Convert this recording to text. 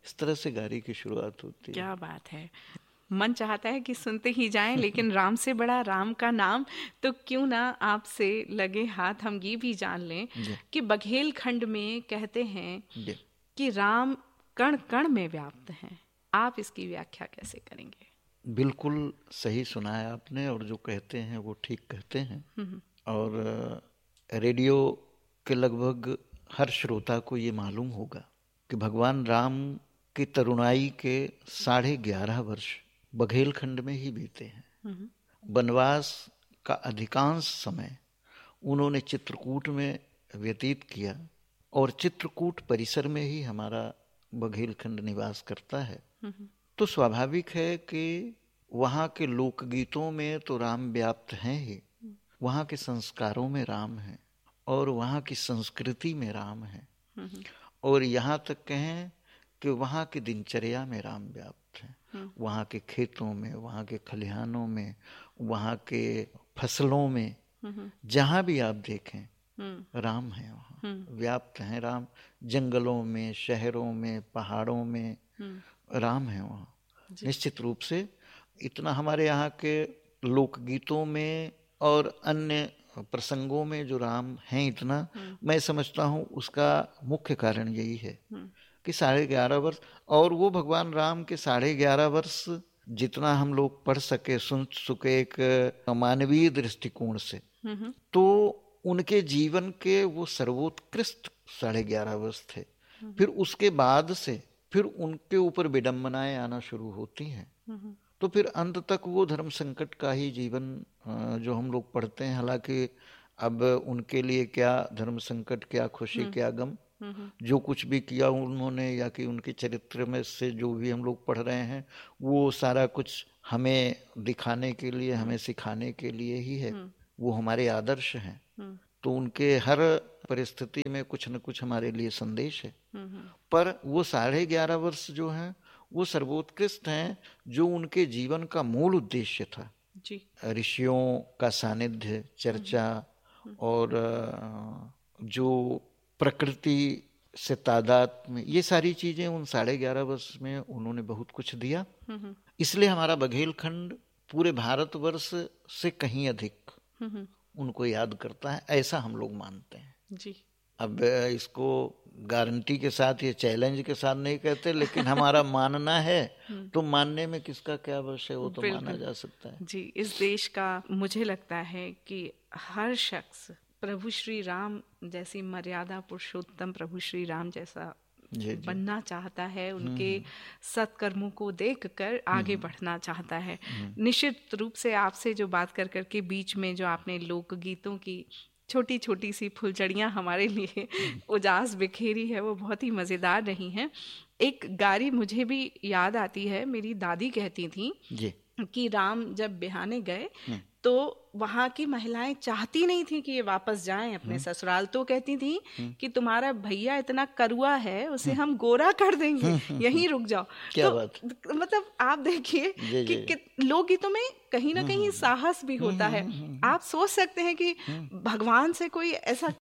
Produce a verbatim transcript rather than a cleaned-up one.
इस तरह से गारी की शुरुआत होती है। क्या बात है, मन चाहता है कि सुनते ही जाएं, लेकिन राम से बड़ा राम का नाम, तो क्यों ना आपसे लगे हाथ हम ये भी जान लें कि बघेल खंड में कहते हैं कि राम कण कण में व्याप्त हैं। आप इसकी व्याख्या कैसे करेंगे? बिल्कुल सही सुना है आपने, और जो कहते हैं वो ठीक कहते हैं। और रेडियो के लगभग हर श्रोता को ये मालूम होगा कि भगवान राम की तरुणाई के साढ़े ग्यारह वर्ष बघेलखंड में ही बीते हैं। वनवास का अधिकांश समय उन्होंने चित्रकूट में व्यतीत किया, और चित्रकूट परिसर में ही हमारा बघेलखंड निवास करता है। तो स्वाभाविक है कि वहाँ के लोकगीतों में तो राम व्याप्त हैं ही, वहाँ के संस्कारों में राम है, और वहाँ की संस्कृति में राम है, और यहाँ तक कहें कि वहाँ की दिनचर्या में राम व्याप्त है। वहाँ के खेतों में, वहाँ के खलिहानों में, वहाँ के फसलों में, जहाँ भी आप देखें राम है, वहाँ व्याप्त है राम। जंगलों में, शहरों में, पहाड़ों में राम है वहाँ। निश्चित रूप से इतना हमारे यहाँ के लोकगीतों में और अन्य प्रसंगों में जो राम हैं, इतना मैं समझता हूँ उसका मुख्य कारण यही है कि साढ़े ग्यारह वर्ष, और वो भगवान राम के साढ़े ग्यारह वर्ष जितना हम लोग पढ़ सके, सुन सके एक मानवीय दृष्टिकोण से, तो उनके जीवन के वो सर्वोत्कृष्ट साढ़े ग्यारह वर्ष थे। फिर उसके बाद से फिर उनके ऊपर विडंबनाएं आना शुरू होती हैं, तो फिर अंत तक वो धर्म संकट का ही जीवन जो हम लोग पढ़ते हैं। हालांकि अब उनके लिए क्या धर्म संकट, क्या खुशी, क्या गम, जो कुछ भी किया उन्होंने, या कि उनके चरित्र में से जो भी हम लोग पढ़ रहे हैं, वो सारा कुछ हमें दिखाने के लिए, हमें सिखाने के लिए ही है। वो हमारे आदर्श हैं, तो उनके हर परिस्थिति में कुछ न कुछ हमारे लिए संदेश है। पर वो साढ़े ग्यारह वर्ष जो हैं वो सर्वोत्कृष्ट हैं, जो उनके जीवन का मूल उद्देश्य था। ऋषियों का सानिध्य, चर्चा, और जो प्रकृति से तादाद में, ये सारी चीजें उन साढ़े ग्यारह वर्ष में उन्होंने बहुत कुछ दिया। इसलिए हमारा बघेलखंड पूरे भारतवर्ष से कहीं अधिक उनको याद करता है, ऐसा हम लोग मानते हैं जी। अब इसको गारंटी के साथ, ये चैलेंज के साथ नहीं कहते, लेकिन हमारा मानना है, तो मानने में किसका क्या वश है, वो तो माना जा सकता है जी। इस देश का मुझे लगता है कि हर शख्स प्रभु श्री राम जैसी मर्यादा पुरुषोत्तम प्रभु श्री राम जैसा जी, जी। बनना चाहता है, उनके सत्कर्मों को देखकर आगे बढ़ना चाहता है। निश्चित रूप से आपसे जो बात कर कर के बीच में जो आपने लोकगीतों की छोटी छोटी सी फुलझड़ियाँ हमारे लिए उजास बिखेरी है, वो बहुत ही मज़ेदार रही हैं। एक गारी मुझे भी याद आती है, मेरी दादी कहती थी कि राम जब बिहाने गए तो वहाँ की महिलाएं चाहती नहीं थी कि ये वापस जाएं अपने ससुराल, तो कहती थी कि तुम्हारा भैया इतना करुआ है, उसे हम गोरा कर देंगे, यहीं रुक जाओ। क्या तो बात? मतलब आप देखिए कि, कि लोकगीतों में कहीं ना कहीं साहस भी होता है। आप सोच सकते हैं कि भगवान से कोई ऐसा